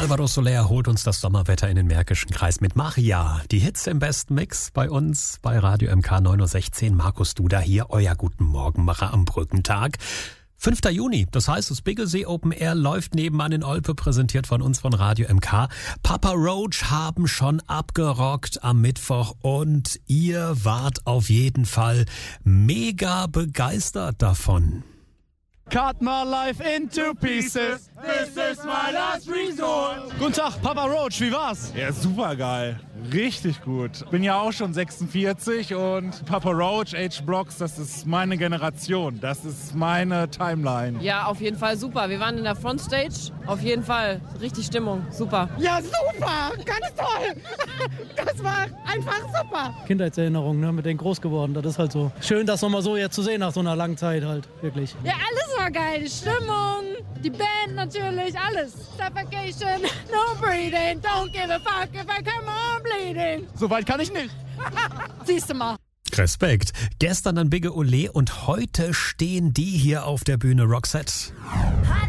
Alvaro Soler holt uns das Sommerwetter in den Märkischen Kreis mit Maria. Die Hits im besten Mix bei uns bei Radio MK 9.16 Uhr. Markus Duda hier, euer Guten Morgenmacher am Brückentag. 5. Juni, das heißt, das Bigglesee Open Air läuft nebenan in Olpe, präsentiert von uns von Radio MK. Papa Roach haben schon abgerockt am Mittwoch und ihr wart auf jeden Fall mega begeistert davon. Cut my life into pieces. This is my last resort. Guten Tag, Papa Roach, wie war's? Ja, super geil. Richtig gut. Bin ja auch schon 46 und Papa Roach, H-Blocks, das ist meine Generation. Das ist meine Timeline. Ja, auf jeden Fall super. Wir waren in der Frontstage. Auf jeden Fall. Richtig Stimmung. Super. Ja, super. Ganz toll. Das war einfach super. Kindheitserinnerungen, ne, mit denen groß geworden. Das ist halt so schön, das nochmal so jetzt zu sehen nach so einer langen Zeit halt, wirklich. Ja, alles war geil. Die Stimmung, die Band natürlich, alles. Suffocation, no breathing, don't give a fuck if I come on bleeding. Soweit kann ich nicht. Siehst du mal. Respekt. Gestern dann Bigge Ole und heute stehen die hier auf der Bühne Roxette.